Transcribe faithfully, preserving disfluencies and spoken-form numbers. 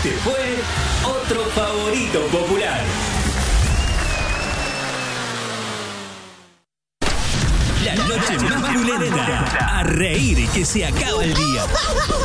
Este fue otro favorito popular. La noche más pulenta. A reír que se acaba el día.